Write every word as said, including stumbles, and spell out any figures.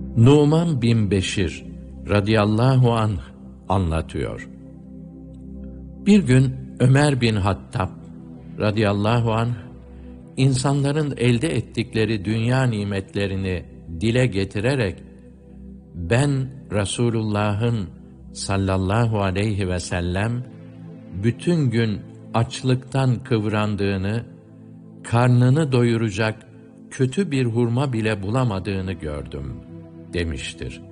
Numan bin Beşir radıyallahu anh anlatıyor. Bir gün Ömer bin Hattab radıyallahu anh, insanların elde ettikleri dünya nimetlerini dile getirerek, ben Resulullah'ın sallallahu aleyhi ve sellem bütün gün açlıktan kıvrandığını, karnını doyuracak kötü bir hurma bile bulamadığını gördüm demiştir.